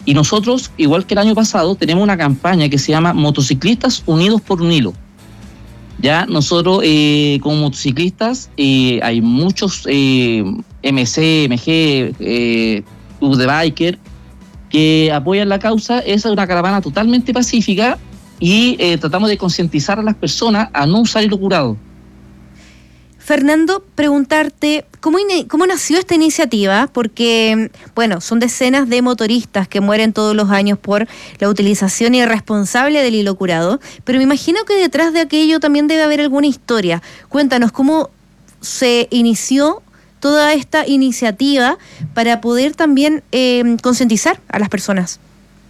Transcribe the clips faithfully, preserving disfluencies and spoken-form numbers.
Y nosotros, igual que el año pasado, tenemos una campaña que se llama Motociclistas Unidos por un Hilo. Ya nosotros, eh, como motociclistas, eh, hay muchos eh, M C, M G, eh, Club de Biker, que apoyan la causa. Esa es una caravana totalmente pacífica y eh, tratamos de concientizar a las personas a no usar hilo curado. Fernando, preguntarte, ¿cómo, in- ¿cómo nació esta iniciativa? Porque, bueno, son decenas de motoristas que mueren todos los años por la utilización irresponsable del hilo curado, pero me imagino que detrás de aquello también debe haber alguna historia. Cuéntanos, ¿cómo se inició toda esta iniciativa para poder también eh, concientizar a las personas?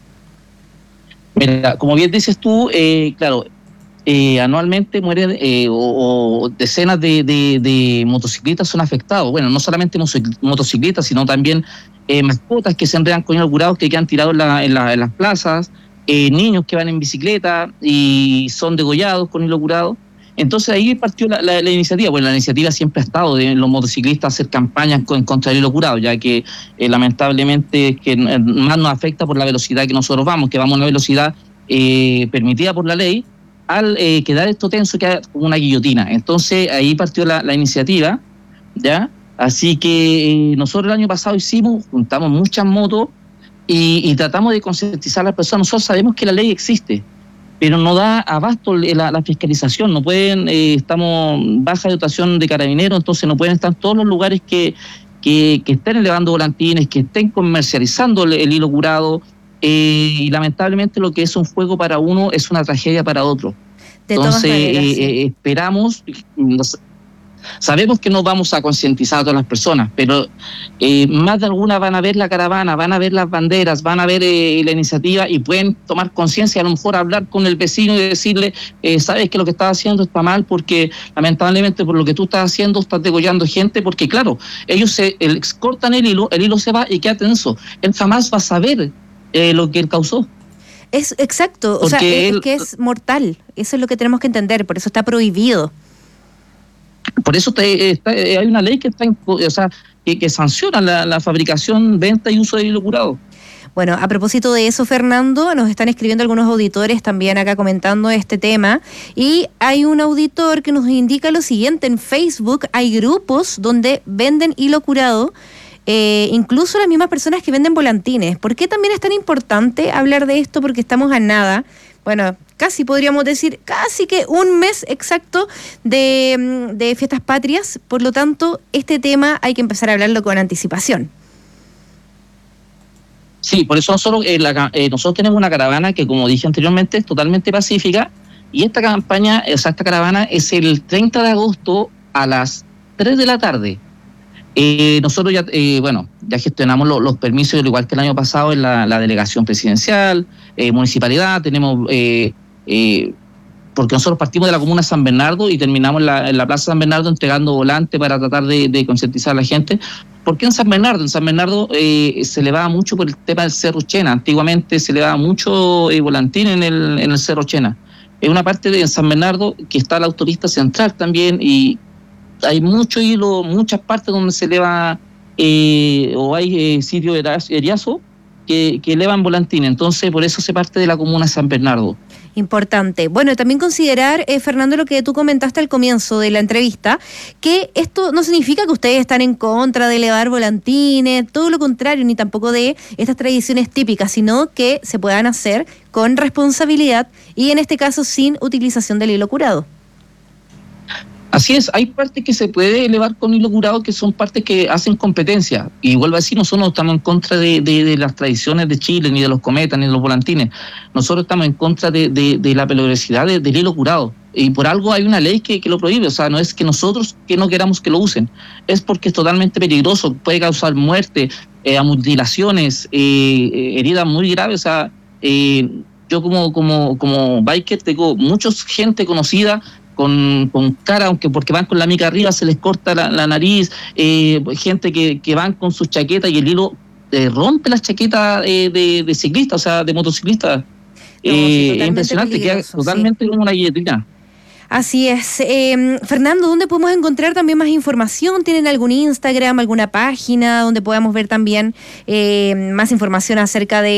Mira, como bien dices tú, eh, claro, Eh, anualmente mueren eh, o, o decenas de, de, de motociclistas son afectados. Bueno, no solamente motociclistas, sino también eh, mascotas que se enredan con hilo curado, que quedan tirados en, la, en, la, en las plazas, eh, niños que van en bicicleta y son degollados con hilo curado. Entonces ahí partió la, la, la iniciativa. Bueno, la iniciativa siempre ha estado de los motociclistas hacer campañas con, contra el hilo curado, ya que eh, lamentablemente que más nos afecta por la velocidad que nosotros vamos, que vamos a una velocidad eh, permitida por la ley, al eh, quedar esto tenso queda como una guillotina. Entonces ahí partió la, la iniciativa, ¿ya? Así que eh, nosotros el año pasado hicimos, juntamos muchas motos y, y tratamos de concientizar a las personas. Nosotros sabemos que la ley existe, pero no da abasto la, la fiscalización. No pueden, eh, estamos baja de dotación de carabineros, entonces no pueden estar en todos los lugares que, que, que estén elevando volantines, que estén comercializando el, el hilo curado. Eh, y lamentablemente lo que es un juego para uno es una tragedia para otro. De Entonces maneras, eh, sí. eh, esperamos, nos, sabemos que no vamos a concientizar a todas las personas, pero eh, más de alguna van a ver la caravana, van a ver las banderas, van a ver eh, la iniciativa y pueden tomar conciencia, a lo mejor hablar con el vecino y decirle, eh, sabes que lo que estás haciendo está mal, porque lamentablemente por lo que tú estás haciendo estás degollando gente, porque claro, ellos se el, cortan el hilo, el hilo se va y queda tenso. Él jamás va a saber Eh, lo que él causó. Es exacto, o Porque sea, es, él, es que es mortal, eso es lo que tenemos que entender, por eso está prohibido. Por eso te, está, hay una ley que está, o sea, que, que sanciona la, la fabricación, venta y uso de hilo curado. Bueno, a propósito de eso, Fernando, nos están escribiendo algunos auditores también acá comentando este tema, y hay un auditor que nos indica lo siguiente: en Facebook hay grupos donde venden hilo curado. Eh, incluso las mismas personas que venden volantines. ¿Por qué también es tan importante hablar de esto? Porque estamos a nada, bueno, casi podríamos decir, casi que un mes exacto de, de fiestas patrias. Por lo tanto, este tema hay que empezar a hablarlo con anticipación. Sí, por eso nosotros, eh, la, eh, nosotros tenemos una caravana que, como dije anteriormente, es totalmente pacífica, y esta campaña, o sea, esta caravana es el treinta de agosto a las tres de la tarde. Eh, nosotros ya, eh, bueno, ya gestionamos lo, los permisos, al igual que el año pasado, en la, la delegación presidencial, eh, municipalidad, tenemos, eh, eh, porque nosotros partimos de la comuna de San Bernardo y terminamos en la, en la plaza San Bernardo entregando volantes para tratar de, de concientizar a la gente. ¿Por qué en San Bernardo? En San Bernardo eh, se elevaba mucho por el tema del Cerro Chena. Antiguamente se elevaba mucho eh, volantín en el, en el Cerro Chena. Es una parte de San Bernardo que está la autopista central también, y hay mucho hilo, muchas partes donde se eleva eh, o hay eh, sitios eriazo que, que elevan volantines. Entonces, por eso se parte de la comuna de San Bernardo. Importante. Bueno, también considerar, eh, Fernando, lo que tú comentaste al comienzo de la entrevista, que esto no significa que ustedes están en contra de elevar volantines, todo lo contrario, ni tampoco de estas tradiciones típicas, sino que se puedan hacer con responsabilidad y en este caso sin utilización del hilo curado. Así es, hay partes que se puede elevar con hilo curado que son partes que hacen competencia. Y vuelvo a decir, nosotros no estamos en contra de, de, de las tradiciones de Chile, ni de los cometas, ni de los volantines. Nosotros estamos en contra de, de, de la peligrosidad de, del hilo curado. Y por algo hay una ley que, que lo prohíbe. O sea, no es que nosotros que no queramos que lo usen, es porque es totalmente peligroso, puede causar muerte, eh, mutilaciones, eh, heridas muy graves. O sea, eh, yo como, como, como biker tengo mucha gente conocida Con, con cara, aunque porque van con la mica arriba se les corta la, la nariz, eh, gente que, que van con sus chaquetas y el hilo eh, rompe las chaquetas eh, de, de ciclista, o sea, de motociclista. No, eh, sí, es impresionante, queda totalmente sí. Como una guillotina. Así es. Eh, Fernando, ¿dónde podemos encontrar también más información? ¿Tienen algún Instagram, alguna página donde podamos ver también eh, más información acerca de